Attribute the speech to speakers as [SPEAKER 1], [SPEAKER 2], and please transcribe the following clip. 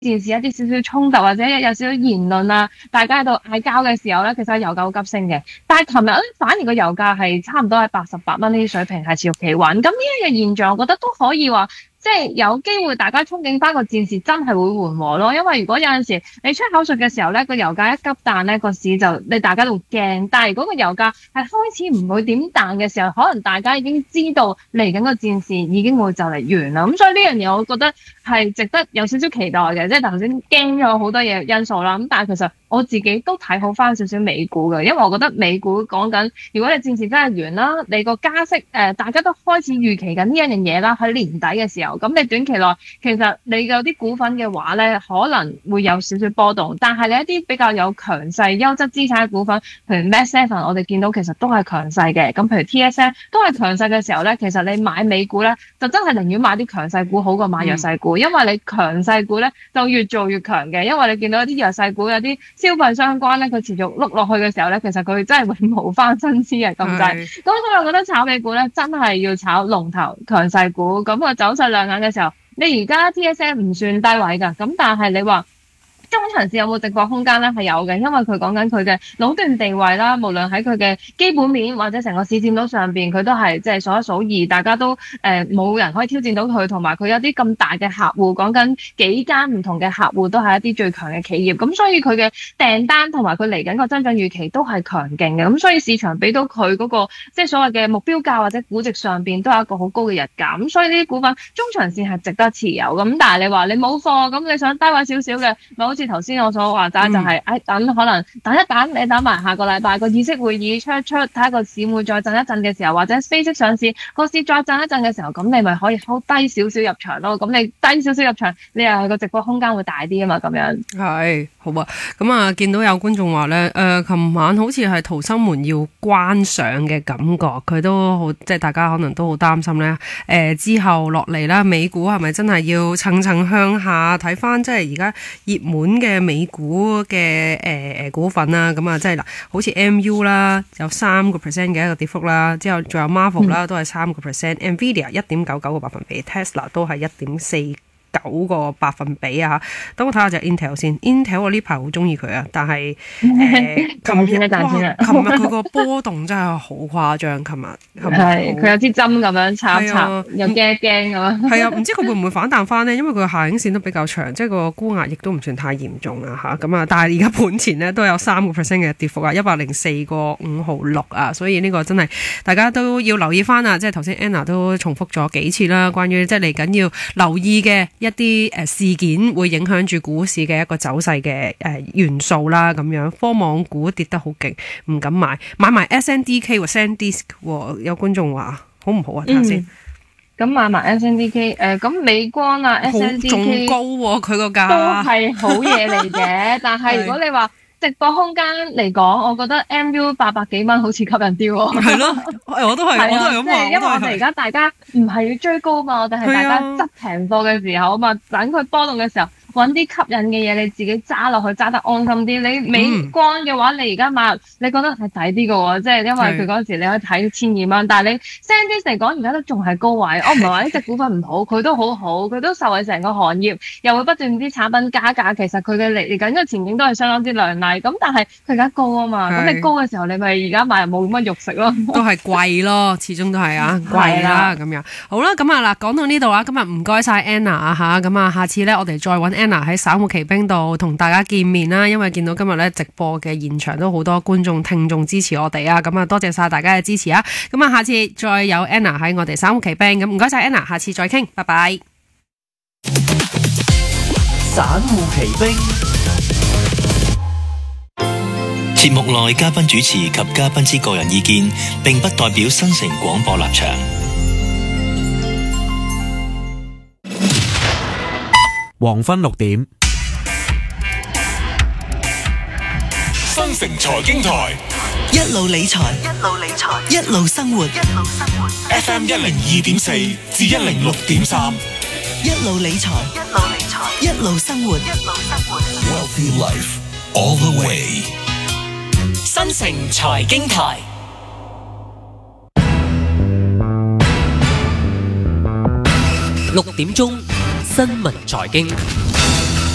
[SPEAKER 1] 戰事一啲少少衝突或者有少少言論啊，大家喺度嗌交嘅時候咧，其實油價好急升嘅。但係琴日咧，反而個油價係差唔多係88蚊呢啲水平係持續企穩。咁呢一個現象，我覺得都可以話。即係有機會，大家憧憬翻個戰事真係會緩和咯。因為如果有陣時你出口術嘅時候咧，個油價一急彈咧，個市就你大家都會驚。但係如果個油價係開始唔會點彈嘅時候，可能大家已經知道嚟緊個戰事已經會就嚟完啦。咁所以呢樣嘢，我覺得係值得有少少期待嘅。即係頭先驚咗好多嘢因素啦。咁但係其實我自己都睇好翻少少美股嘅，因為我覺得美股講緊，如果你戰事真係完啦，你個加息大家都開始預期緊呢一樣嘢啦，喺年底嘅時候。咁你短期內其實你有啲股份嘅話咧，可能會有少少波動，但係你一啲比較有強勢優質資產嘅股份，譬如 Max7， 我哋見到其實都係強勢嘅。咁譬如 TSM 都係強勢嘅時候咧，其實你買美股咧，就真係寧願買啲強勢股好過買弱勢股，因為你強勢股咧就越做越強嘅，因為你見到一啲弱勢股有啲消費相關咧，佢持續碌落去嘅時候咧，其實佢真係永無翻身之嘅咁滯。咁所以我覺得炒美股咧，真係要炒龍頭強勢股，咁個走勢亮眼嘅時候，你而家 TSM 唔算低位㗎，咁但係你話中長線有冇直播空間咧？係有嘅，因為佢講緊佢嘅壟斷地位啦，無論喺佢嘅基本面或者成個市佔率上邊，佢都係即係數一數二，大家都冇人可以挑戰到佢，同埋佢有啲咁大嘅客戶，講緊幾間唔同嘅客戶都係一啲最強嘅企業，咁所以佢嘅訂單同埋佢嚟緊個增長預期都係強勁嘅，咁所以市場俾到佢嗰個即係所謂嘅目標價或者估值上邊都有一個好高嘅日價，咁所以呢啲股份中長線係值得持有，咁但係你話你冇貨，咁你想低位少少嘅，咪好似頭先我所話齋就係等可能等一等，你等埋下個禮拜個議息會議出睇下個市會再震一震嘅時候，或者非息上市個市再震一震嘅時候，咁你咪可以好低少少入場咯。咁你低少少入場，你又個直播空間會大啲啊嘛，咁樣。
[SPEAKER 2] 係好啊，咁啊見到有觀眾話咧，琴晚好似係逃生門要關上嘅感覺，佢都好即係大家可能都好擔心咧。之後落嚟啦，美股係咪真係要層層向下睇翻？即係而家熱門嘅美股嘅股份啦，咁啊即係嗱，好似 MU 啦，有3%嘅一個跌幅啦，之後仲有 Marvel 啦，都係3%，Nvidia 1.99個百分比，Tesla 都係1.49個百分比啊。等我睇下隻 Intel 先 ，Intel 我呢排好中意佢啊，但係
[SPEAKER 1] 賺錢啦，
[SPEAKER 2] 琴日佢個波動真係好誇張，琴日
[SPEAKER 1] 係佢有啲針咁樣插，又驚驚咁樣。
[SPEAKER 2] 係啊，唔知佢會唔會反彈翻呢？因為佢下影線都比較長，即係個沽壓亦都唔算太嚴重啊嚇。咁啊，但係而家盤前呢都有3%嘅跌幅啊，104.56啊，所以呢個真係大家都要留意翻啊！即係頭先 Anna 都重複咗幾次啦，關於即係嚟緊要留意嘅一啲事件會影響住股市嘅一個走勢嘅元素啦，咁樣科網股跌得好勁，唔敢買埋 SNDK 喎 ，SanDisk 喎，有觀眾話好唔好啊？睇下先。
[SPEAKER 1] 咁買埋 SNDK，咁美光啊 SNDK
[SPEAKER 2] 仲高喎，佢個價
[SPEAKER 1] 都係好嘢嚟嘅，但係如果你話直播空間嚟講，我覺得 MU800幾蚊好似吸引啲喎。係
[SPEAKER 2] 咯，我都係咁話。
[SPEAKER 1] 即係因為我哋而家大家唔係要追高嘛，我哋係大家執平貨嘅時候啊嘛，等佢波動嘅時候，揾啲吸引嘅嘢，你自己揸落去揸得安心啲。你美光嘅話，你而家買，你覺得係抵啲嘅喎，即係因為佢嗰時你可以睇1,200蚊，但係你 SanDisk 嚟講，而家都仲係高位。我唔係話呢隻股份唔好，佢都好好，佢都受惠成個行業，又會不斷啲產品加價。其實佢嘅嚟緊嘅前景都係相當之亮麗。咁但係佢而家高啊嘛，咁你高嘅時候，你咪而家買冇乜肉食咯。
[SPEAKER 2] 都係貴咯，始終都係啊，貴啦咁樣。好啦，咁啊嗱，講到呢度啊，今日唔該晒 Anna 啊嚇，咁啊下次咧我哋再揾Anna 喺散戶奇兵度同大家見面啦，因為見到今日咧直播嘅現場都好多觀眾聽眾支持我哋啊，咁啊多謝晒大家嘅支持啊，咁啊下次再有 Anna 喺我哋散戶奇兵，咁唔該晒 Anna， 下次再傾，拜拜。
[SPEAKER 3] 散戶奇兵，節目內嘉賓主持及嘉賓之個人意見，並不代表新城廣播立場。
[SPEAKER 4] 黃昏6點，
[SPEAKER 5] 新城財經台，
[SPEAKER 6] 一路理財，一路生活
[SPEAKER 5] FM 102.4至106.3，
[SPEAKER 6] 一路理財，一路生活。
[SPEAKER 5] Wealthy Life all the way。
[SPEAKER 6] 新城財經台
[SPEAKER 7] 6點鐘新聞財經。